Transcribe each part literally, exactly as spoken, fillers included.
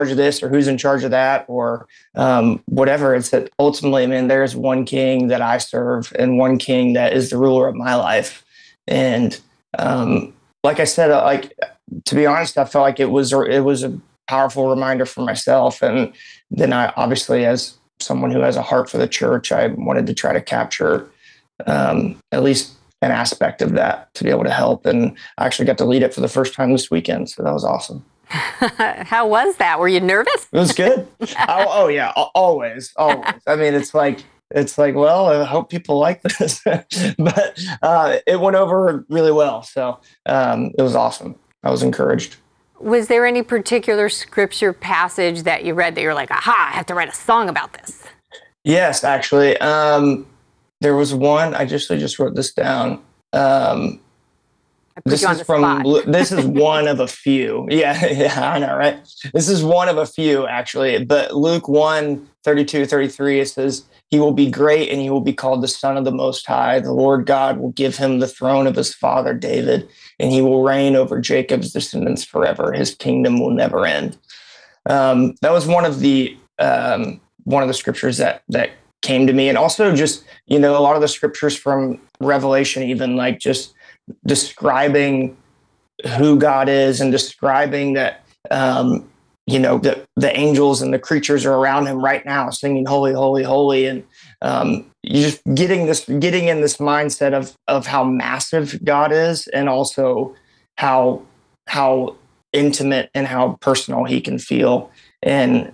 of this or who's in charge of that or um, whatever. It's that ultimately, man, there's one king that I serve and one king that is the ruler of my life. And um, like I said, like to be honest, I felt like it was it was a powerful reminder for myself. And then I obviously, as someone who has a heart for the church, I wanted to try to capture um, at least an aspect of that to be able to help. And I actually got to lead it for the first time this weekend. So that was awesome. How was that? Were you nervous? It was good. oh, oh yeah, always, always. I mean, it's like, it's like, well, I hope people like this, but uh, it went over really well. So um, it was awesome. I was encouraged. Was there any particular scripture passage that you read that you're like, aha, I have to write a song about this? Yes, actually. Um, there was one, I just, I just wrote this down. Um, This is from, this is one of a few. Yeah, yeah, I know, right? This is one of a few, actually. But Luke one, thirty-two, thirty-three, it says, he will be great and he will be called the Son of the Most High. The Lord God will give him the throne of his father David, and he will reign over Jacob's descendants forever. His kingdom will never end. Um, that was one of the um, one of the scriptures that that came to me. And also just, you know, a lot of the scriptures from Revelation, even like just describing who God is and describing that, um, you know, the, the angels and the creatures are around him right now singing holy, holy, holy. And um, you're just getting this, getting in this mindset of, of how massive God is and also how, how intimate and how personal he can feel. And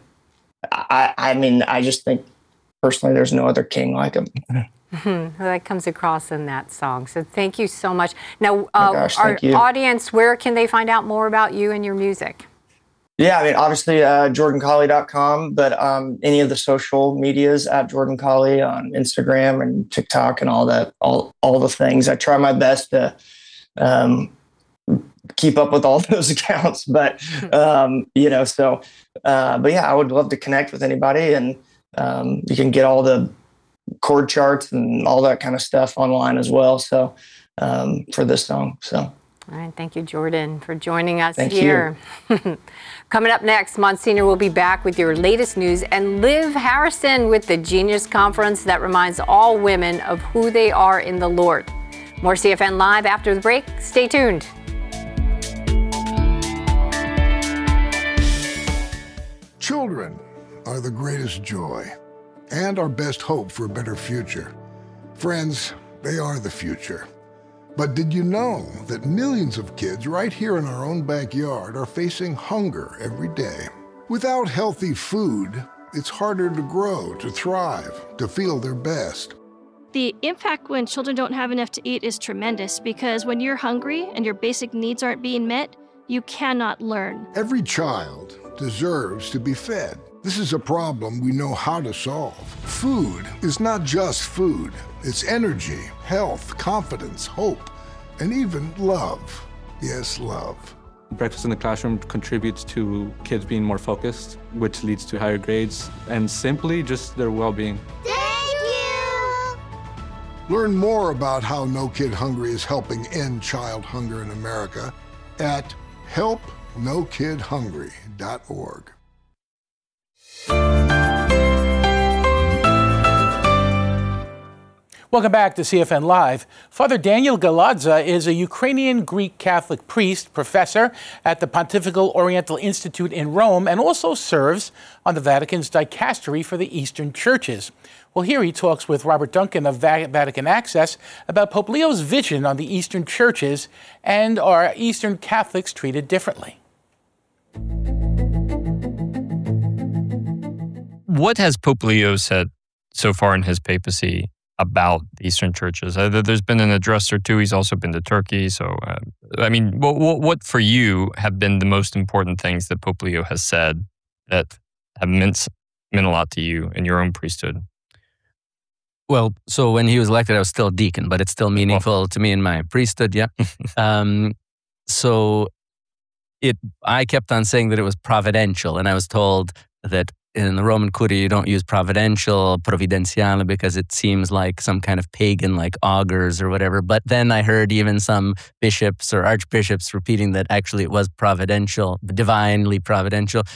I, I mean, I just think personally, there's no other king like him. Mm-hmm. Well, that comes across in that song. So thank you so much. Now, uh, oh gosh, our you. audience, where can they find out more about you and your music? Yeah, I mean, obviously, uh, jordan colley dot com, but um, any of the social medias at Jordan Colley on Instagram and TikTok and all that, all all the things. I try my best to um, keep up with all those accounts, but, um, you know, so, uh, but yeah, I would love to connect with anybody, and um, you can get all the chord charts and all that kind of stuff online as well. So um, for this song. So. All right. Thank you, Jordan, for joining us Thank here. Coming up next, Monsignor will be back with your latest news, and Liv Harrison with the Genius Conference that reminds all women of who they are in the Lord. More C F N Live after the break. Stay tuned. Children are the greatest joy and our best hope for a better future. Friends, they are the future. But did you know that millions of kids right here in our own backyard are facing hunger every day? Without healthy food, it's harder to grow, to thrive, to feel their best. The impact when children don't have enough to eat is tremendous, because when you're hungry and your basic needs aren't being met, you cannot learn. Every child deserves to be fed. This is a problem we know how to solve. Food is not just food. It's energy, health, confidence, hope, and even love. Yes, love. Breakfast in the classroom contributes to kids being more focused, which leads to higher grades, and simply just their well-being. Thank you! Learn more about how No Kid Hungry is helping end child hunger in America at help no kid hungry dot org. Welcome back to C F N Live. Father Daniel Galadza is a Ukrainian Greek Catholic priest, professor at the Pontifical Oriental Institute in Rome, and also serves on the Vatican's dicastery for the Eastern Churches. Well, here he talks with Robert Duncan of Vatican Access about Pope Leo's vision on the Eastern Churches and are Eastern Catholics treated differently. What has Pope Leo said so far in his papacy about the Eastern churches? Uh, there's been an address or two. He's also been to Turkey. So, uh, I mean, what, what, what for you have been the most important things that Pope Leo has said that have meant, meant a lot to you in your own priesthood? Well, so when he was elected, I was still a deacon, but it's still meaningful well, to me in my priesthood, yeah. um, so it, I kept on saying that it was providential, and I was told that in the Roman Curia, you don't use providential, providenziale, because it seems like some kind of pagan, like augurs or whatever. But then I heard even some bishops or archbishops repeating that actually it was providential, divinely providential.